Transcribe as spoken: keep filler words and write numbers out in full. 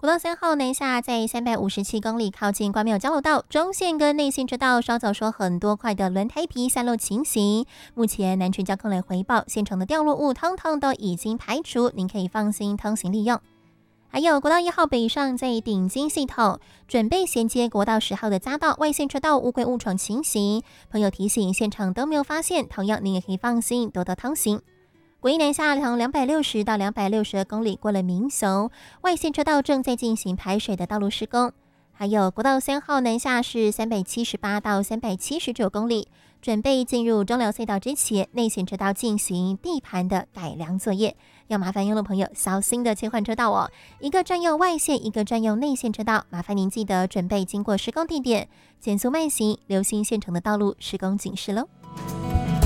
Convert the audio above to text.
国道三号南下在三百五十七公里，靠近关庙交流道中线跟内线车道，稍早说很多块的轮胎皮散落情形。目前南区交通来回报，现场的掉落物通通都已经排除，您可以放心通行利用。还有国道一号北上在顶金系统准备衔接国道十号的匝道外线车道无轨误闯情形，朋友提醒现场都没有发现，同样您也可以放心多多通行。国一南下从两百六十到两百六十二公里，过了民雄外线车道正在进行排水的道路施工。还有国道三号南下是三百七十八到三百七十九公里，准备进入中寮隧道之前，内线车道进行地盘的改良作业，要麻烦用路朋友小心的切换车道哦。一个专用外线，一个专用内线车道，麻烦您记得准备经过施工地点，减速慢行，留心现场的道路施工警示喽。